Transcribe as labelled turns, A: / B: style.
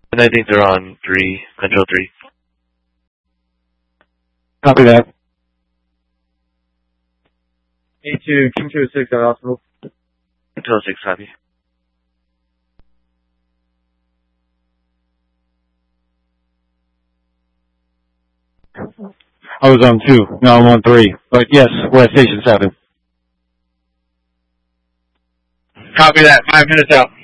A: And I think they're on 3, Control 3.
B: Copy that.
C: A2, King 206 at hospital.
A: Control 6, copy.
B: I was on 2. Now I'm on 3. But yes, we're at Station 7.
C: Copy that. 5 minutes out.